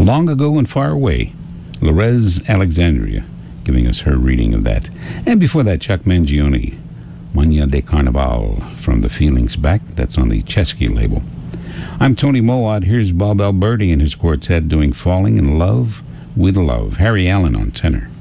Long Ago and Far Away, Lorez Alexandria, giving us her reading of that. And before that, Chuck Mangione, Mania de Carnaval, from The Feelings Back. That's on the Chesky label. I'm Tony Mowat. Here's Bob Alberti and his quartet doing Falling in Love with Love. Harry Allen on tenor.